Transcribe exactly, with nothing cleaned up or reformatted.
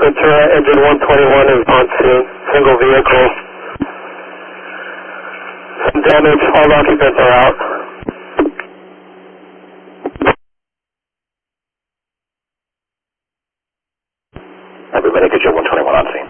Ventura, engine one twenty-one is on scene, single vehicle. Some damage, all occupants are out. Everybody get your one twenty-one on scene.